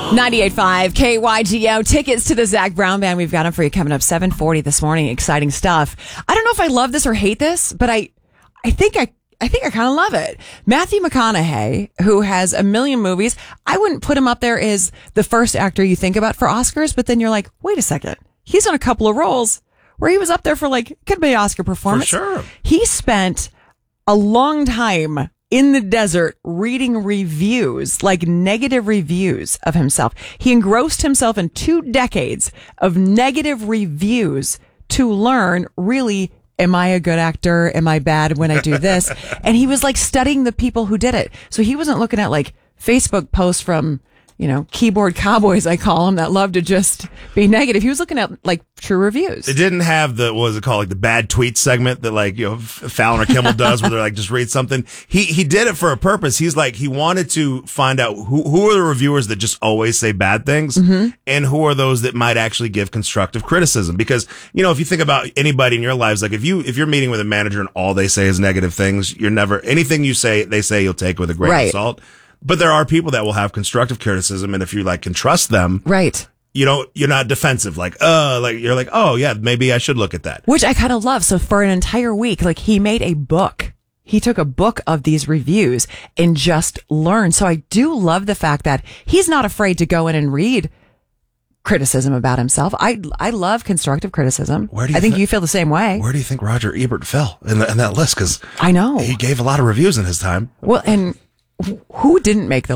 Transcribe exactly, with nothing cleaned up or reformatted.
ninety-eight point five K Y G O. Tickets to the Zach Brown Band. We've got them for you coming up seven forty this morning. Exciting stuff. I don't know if I love this or hate this, but I, I think I, I think I kind of love it. Matthew McConaughey, who has a million movies, I wouldn't put him up there as the first actor you think about for Oscars, but then you're like, wait a second. He's on a couple of roles where he was up there for like, could be an Oscar performance. For sure. He spent a long time in the desert reading reviews, like negative reviews of himself. He engrossed himself in two decades of negative reviews to learn, really, am I a good actor? Am I bad when I do this? And he was like studying the people who did it. So he wasn't looking at like Facebook posts from, you know, keyboard cowboys, I call them, that love to just be negative. He was looking at like true reviews. It didn't have the, what was it called, like the bad tweet segment that like, you know, Fallon or Kimmel does where they're like, just read something. He, he did it for a purpose. He's like, he wanted to find out who, who are the reviewers that just always say bad things, mm-hmm. and who are those that might actually give constructive criticism. Because, you know, if you think about anybody in your lives, like if you, if you're meeting with a manager and all they say is negative things, you're never, anything you say, they say you'll take with a grain right. of salt. But there are people that will have constructive criticism, and if you like can trust them, right? You know, you're not defensive. Like, uh, like you're like, oh yeah, maybe I should look at that. Which I kind of love. So for an entire week, like he made a book. He took a book of these reviews and just learned. So I do love the fact that he's not afraid to go in and read criticism about himself. I I love constructive criticism. Where do you I think th- you feel the same way. Where do you think Roger Ebert fell in, the, in that list? Because I know he gave a lot of reviews in his time. Well, and who didn't make the